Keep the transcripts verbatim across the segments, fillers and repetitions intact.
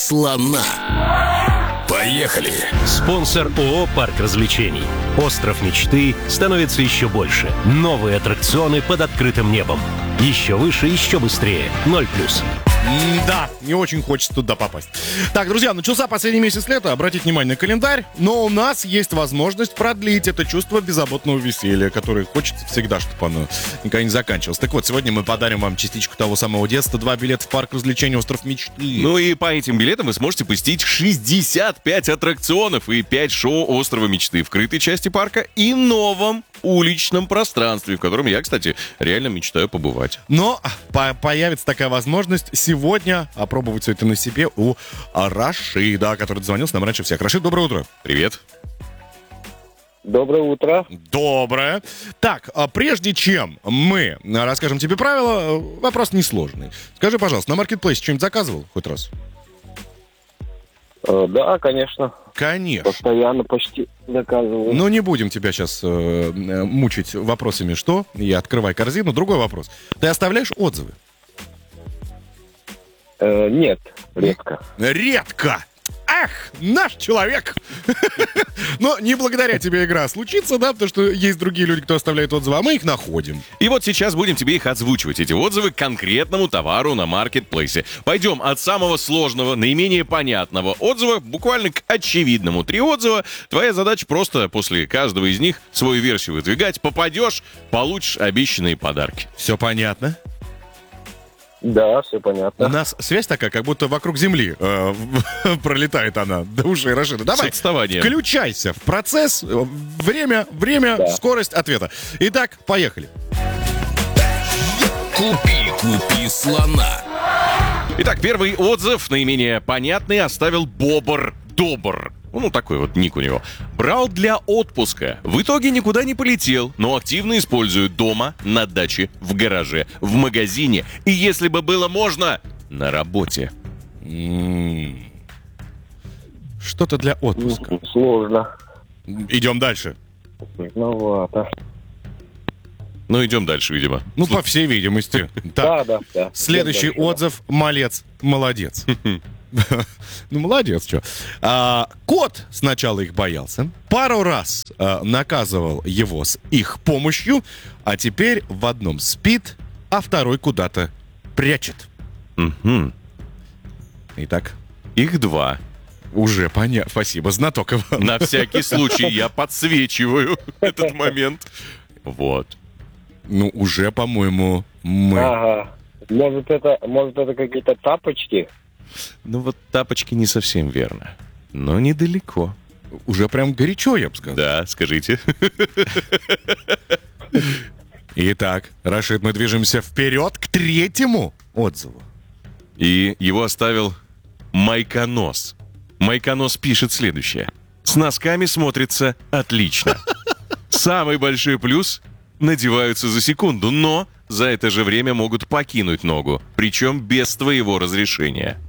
слона. Поехали! Спонсор ООО «Парк развлечений». Остров мечты становится еще больше. Новые аттракционы под открытым небом. Еще выше, еще быстрее. Ноль плюс. Да, не очень хочется туда попасть. Так, друзья, начался последний месяц лета. Обратите внимание на календарь. Но у нас есть возможность продлить это чувство беззаботного веселья, которое хочется всегда, чтобы оно никогда не заканчивалось. Так вот, сегодня мы подарим вам частичку того самого детства. Два билета в парк развлечений «Остров мечты». Ну и по этим билетам вы сможете посетить шестьдесят пять аттракционов и пять шоу «Острова мечты» в крытой части парка и новом уличном пространстве, в котором я, кстати, реально мечтаю побывать. Но по- появится такая возможность сегодня опробовать все это на себе у Рашида, который дозвонился нам раньше всех. Рашид, доброе утро. Привет. Доброе утро. Доброе. Так, а прежде чем мы расскажем тебе правила, вопрос несложный. Скажи, пожалуйста, на маркетплейсе что-нибудь заказывал хоть раз? Э, да, конечно. Конечно. Постоянно почти заказываю. Но не будем тебя сейчас э, мучить вопросами, что? И открывай корзину. Другой вопрос. Ты оставляешь отзывы? Э, нет, редко. Редко! Ах, наш человек! Но не благодаря тебе игра случится, да, потому что есть другие люди, кто оставляет отзывы, а мы их находим. И вот сейчас будем тебе их озвучивать, эти отзывы, к конкретному товару на маркетплейсе. Пойдем от самого сложного, наименее понятного отзыва, буквально к очевидному. Три отзыва. Твоя задача просто после каждого из них свою версию выдвигать. Попадешь, получишь обещанные подарки. Все понятно? Да, все понятно. У нас связь такая, как будто вокруг Земли э, пролетает она до ушей Рашида. Давай, С отставанием. включайся в процесс. Время, время, Да. скорость ответа. Итак, поехали. Купи, купи слона. Итак, первый отзыв, наименее понятный, оставил Бобр Добр. Ну, такой вот ник у него. Брал для отпуска. В итоге никуда не полетел, но активно использует дома, на даче, в гараже, в магазине. И если бы было можно, на работе. М-м. Что-то для отпуска. М, Сложно. Идем дальше. Сложновато. Ну, идем дальше, видимо. Ну, по всей видимости. Так, Да, да, да. следующий Идем дальше, отзыв. Малец. Молодец. Ну, молодец, что. А, кот сначала их боялся, пару раз а, наказывал его с их помощью, а теперь в одном спит, а второй куда-то прячет. Мгм. Итак, Их два. уже понятно. Спасибо, знаток Иван. На всякий случай я подсвечиваю этот момент. Вот. Ну, уже, по-моему, мы... да. Ага. Может, это, может, это какие-то тапочки? Ну вот тапочки не совсем верно. Но недалеко. Уже прям горячо, я бы сказал. Да, скажите. Итак, Рашид, мы движемся вперед к третьему отзыву. И его оставил Майконос. Майконос пишет следующее. С носками смотрится отлично. Самый большой плюс – надеваются за секунду, но за это же время могут покинуть ногу. Причем без твоего разрешения.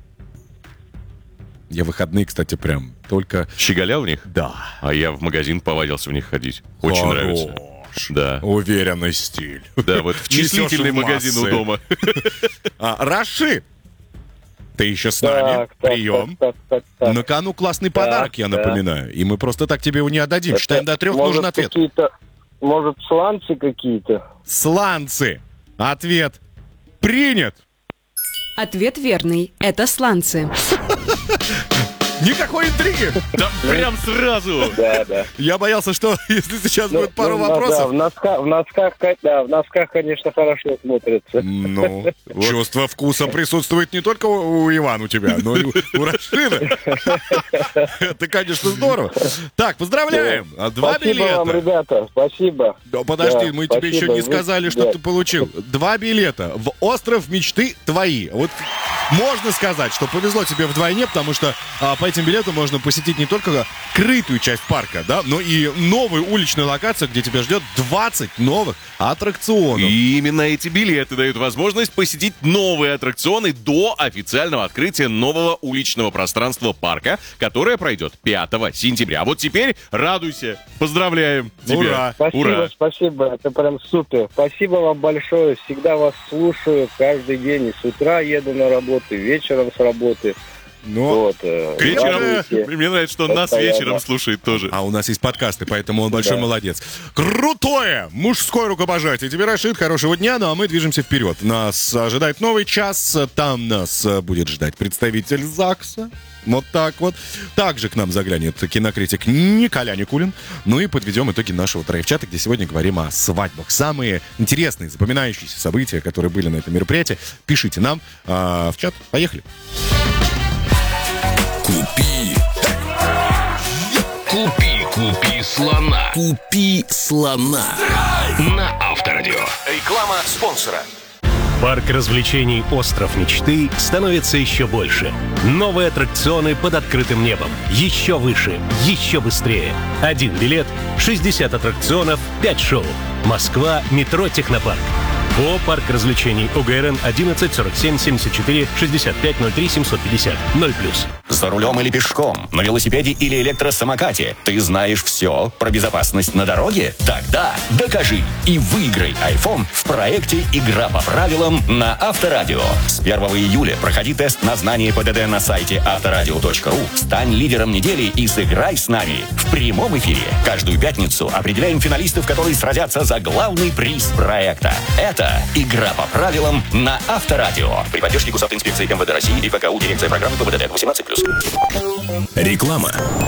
Я в выходные, кстати, прям только... Щеголял в них? Да. А я в магазин повадился в них ходить. Очень Хорош. нравится. Да. Уверенный стиль. Да, вот в числительный Несешь в магазин у массы. дома. А, Рашид, ты еще с нами. Так, так, Прием. так, так, так, так. На кону классный подарок, я да. напоминаю. И мы просто так тебе его не отдадим. Это, Считаем до трех, может, нужен ответ. какие-то- Может, сланцы какие-то? Сланцы. Ответ принят. Ответ верный. Это сланцы. Никакой интриги. Да прям сразу. Да, да. Я боялся, что если сейчас Ну, будет пару ну, да, вопросов... в носках, в носках, ко- да, в носках, конечно, хорошо смотрится. Ну, чувство вкуса присутствует не только у, у Ивана, у тебя, но и у, у Рашида. Это, конечно, здорово. Так, поздравляем. Два Спасибо вам, билета. ребята, спасибо. Да, подожди, Да, мы тебе еще спасибо. не сказали, Вы- что да. ты получил. Два билета в остров мечты твои. Вот можно сказать, что повезло тебе вдвойне, потому что а, по этим билетам можно посетить не только крытую часть парка, да, но и новую уличную локацию, где тебя ждет двадцать новых аттракционов. И именно эти билеты дают возможность посетить новые аттракционы до официального открытия нового уличного пространства парка, которое пройдет пятого сентября. А вот теперь радуйся. Поздравляем тебя. Ура. Спасибо, Ура. спасибо, это прям супер. Спасибо вам большое, всегда вас слушаю каждый день. И с утра еду на работу, и вечером с работы. Но... Вот, э, Вечером, радуйте. мне нравится, что он нас Постоянно. вечером слушает тоже. А у нас есть подкасты, поэтому он большой Да. молодец. Крутое мужское рукопожатие. Тебе, Рашид, хорошего дня, ну а мы движемся вперед. Нас ожидает новый час. Там нас э, будет ждать представитель ЗАГСа. Вот так вот. Также к нам заглянет кинокритик Николя Никулин. Ну и подведем итоги нашего драйв-чата, где сегодня говорим о свадьбах. Самые интересные, запоминающиеся события, которые были на этом мероприятии, пишите нам э, в чат. Поехали. Купи. Купи, купи слона. Купи слона. На Авторадио. Реклама спонсора. Парк развлечений «Остров мечты» становится еще больше. Новые аттракционы под открытым небом. Еще выше, еще быстрее. Один билет, шестьдесят аттракционов, пять шоу. Москва, метро «Технопарк». ООО «Парк развлечений» ОГРН одиннадцать сорок семь семьдесят четыре шестьдесят пять ноль три семьсот пятьдесят ноль плюс. За рулем или пешком, на велосипеде или электросамокате. Ты знаешь все про безопасность на дороге? Тогда докажи и выиграй iPhone в проекте «Игра по правилам» на Авторадио. С первого июля проходи тест на знание ПДД на сайте авторадио точка ру. Стань лидером недели и сыграй с нами в прямом эфире. Каждую пятницу определяем финалистов, которые сразятся за главный приз проекта. Это «Игра по правилам» на Авторадио. При поддержке госавтоинспекции МВД России и ФКУ дирекция программы ПВДД восемнадцать плюс. Реклама.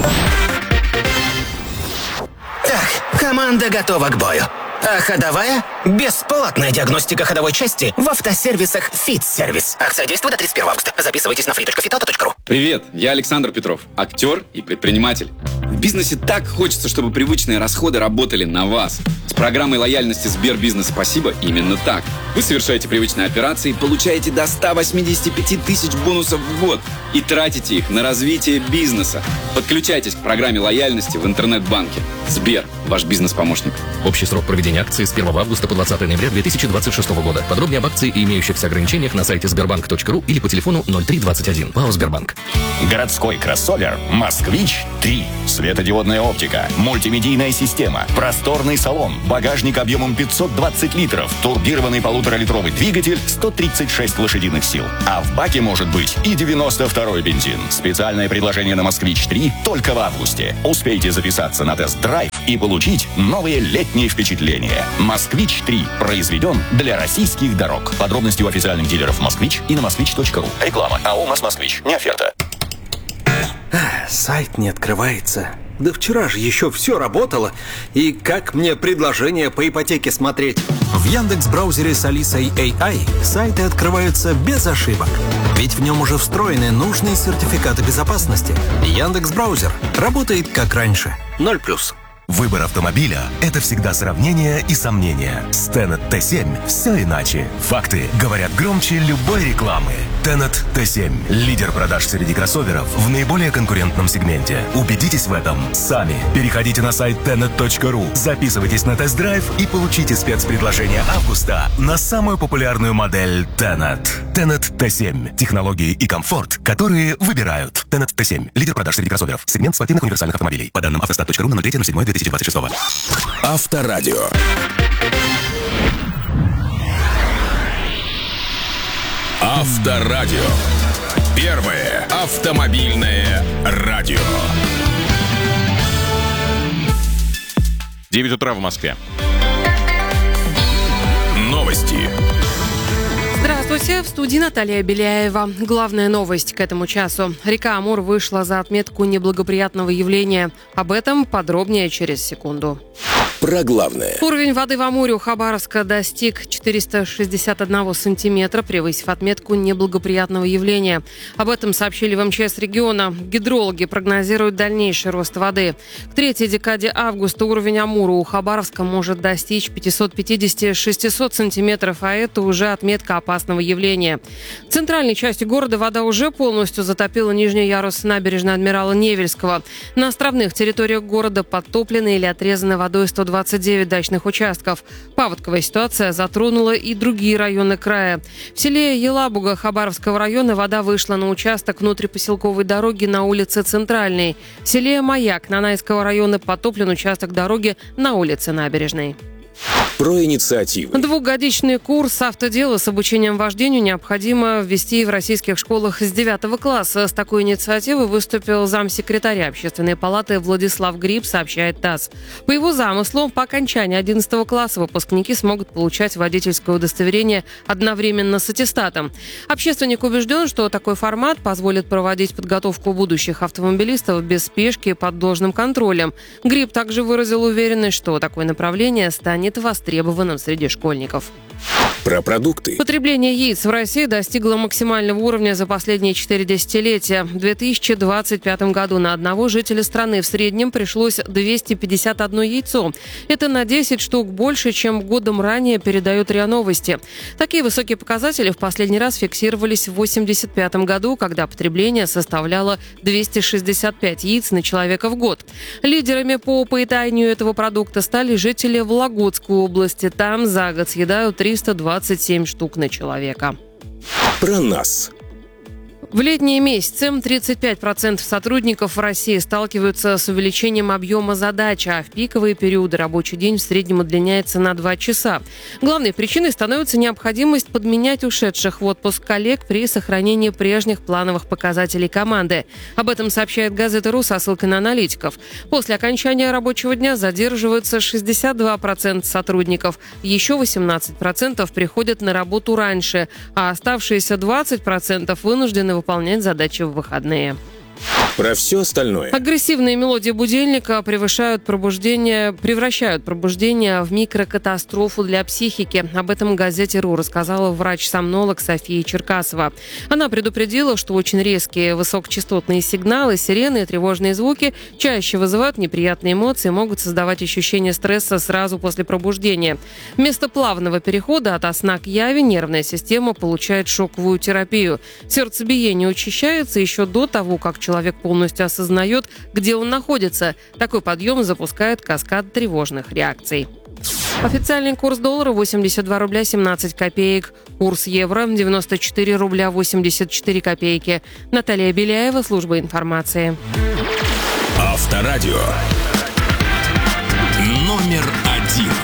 Так, команда готова к бою. А ходовая? Бесплатная диагностика ходовой части в автосервисах «Фит-сервис». Акция действует до тридцать первого августа. Записывайтесь на фри точка фитота точка ру. Привет, я Александр Петров, актер и предприниматель. В бизнесе так хочется, чтобы привычные расходы работали на вас. С программой лояльности Сбербизнес «Спасибо» именно так. Вы совершаете привычные операции, получаете до ста восьмидесяти пяти тысяч бонусов в год и тратите их на развитие бизнеса. Подключайтесь к программе лояльности в интернет-банке. Сбер, ваш бизнес-помощник. Общий срок проведения акции с первого августа по двадцатое ноября две тысячи двадцать шестого года. Подробнее об акции и имеющихся ограничениях на сайте сбербанк точка ру или по телефону ноль три двадцать один. ПАО «Сбербанк». Городской кроссовер «Москвич три». Светодиодная оптика, мультимедийная система, просторный салон, багажник объемом пятьсот двадцать литров, турбированный полуторалитровый двигатель, сто тридцать шесть лошадиных сил. А в баке может быть и девяносто второй бензин. Специальное предложение на «Москвич три» только в августе. Успейте записаться на тест-драйв и получить новые летние впечатления. «Москвич три» произведен для российских дорог. Подробности у официальных дилеров «Москвич» и на москвич точка ру. Реклама. А у нас «Москвич». Не оферта. Сайт не открывается. Да вчера же еще все работало. И как мне предложение по ипотеке смотреть? В Яндекс.Браузере с Алисой эй ай сайты открываются без ошибок. Ведь в нем уже встроены нужные сертификаты безопасности. Яндекс.Браузер работает как раньше. Ноль плюс. Выбор автомобиля – это всегда сравнение и сомнения. С Tenet тэ семь все иначе. Факты говорят громче любой рекламы. Tenet тэ семь – лидер продаж среди кроссоверов в наиболее конкурентном сегменте. Убедитесь в этом сами. Переходите на сайт тенет точка ру, записывайтесь на тест-драйв и получите спецпредложение августа на самую популярную модель Tenet. Tenet тэ семь – технологии и комфорт, которые выбирают. Tenet тэ семь – лидер продаж среди кроссоверов. Сегмент спортивных универсальных автомобилей. По данным автостат точка ру на ноль третье ноль седьмое две тысячи двадцать шестого. Авторадио. Авторадио. Первое автомобильное радио. девять утра в Москве. Новости. Здравствуйте, в студии Наталья Беляева. Главная новость к этому часу. Река Амур вышла за отметку неблагоприятного явления. Об этом подробнее через секунду. Про главное. Уровень воды в Амуре у Хабаровска достиг четыреста шестьдесят один сантиметра, превысив отметку неблагоприятного явления. Об этом сообщили в эм че эс региона. Гидрологи прогнозируют дальнейший рост воды. К третьей декаде августа уровень Амура у Хабаровска может достичь пятьсот пятьдесят - шестьсот сантиметров, а это уже отметка опасного явления. В центральной части города вода уже полностью затопила нижний ярус набережной Адмирала Невельского. На островных территориях города подтоплены или отрезаны водой сто двадцать девять дачных участков. Паводковая ситуация затронула и другие районы края. В селе Елабуга Хабаровского района вода вышла на участок внутрипоселковой дороги на улице Центральной. В селе Маяк Нанайского района подтоплен участок дороги на улице Набережной. Про инициативы. Двухгодичный курс автодела с обучением вождению необходимо ввести в российских школах с девятого класса. С такой инициативой выступил замсекретаря Общественной палаты Владислав Гриб, сообщает ТАСС. По его замыслу, по окончании одиннадцатого класса выпускники смогут получать водительское удостоверение одновременно с аттестатом. Общественник убежден, что такой формат позволит проводить подготовку будущих автомобилистов без спешки и под должным контролем. Гриб также выразил уверенность, что такое направление станет востребованным требованным среди школьников. Про продукты. Потребление яиц в России достигло максимального уровня за последние четыре десятилетия. В две тысячи двадцать пятом году на одного жителя страны в среднем пришлось двести пятьдесят одно яйцо. Это на десять штук больше, чем годом ранее, передают РИА Новости. Такие высокие показатели в последний раз фиксировались в восемьдесят пятом году, когда потребление составляло двести шестьдесят пять яиц на человека в год. Лидерами по поеданию этого продукта стали жители Вологодской области. Там за год съедают триста двадцать семь штук на человека. Про нас. В летние месяцы тридцать пять процентов сотрудников в России сталкиваются с увеличением объема задач, а в пиковые периоды рабочий день в среднем удлиняется на два часа. Главной причиной становится необходимость подменять ушедших в отпуск коллег при сохранении прежних плановых показателей команды. Об этом сообщает газета «РУ» со ссылкой на аналитиков. После окончания рабочего дня задерживаются шестьдесят два процента сотрудников, еще восемнадцать процентов приходят на работу раньше, а оставшиеся двадцать процентов вынуждены выполнять задачи в выходные. Про все остальное. Агрессивные мелодии будильника превышают пробуждение, превращают пробуждение в микрокатастрофу для психики. Об этом газете «РУ» рассказала врач-сомнолог София Черкасова. Она предупредила, что очень резкие высокочастотные сигналы, сирены и тревожные звуки чаще вызывают неприятные эмоции и могут создавать ощущение стресса сразу после пробуждения. Вместо плавного перехода от сна к яви нервная система получает шоковую терапию. Сердцебиение учащается еще до того, как человек полностью осознает, где он находится. Такой подъем запускает каскад тревожных реакций. Официальный курс доллара восемьдесят два рубля семнадцать копеек. Курс евро девяносто четыре рубля восемьдесят четыре копейки. Наталья Беляева, служба информации. Авторадио. Номер один.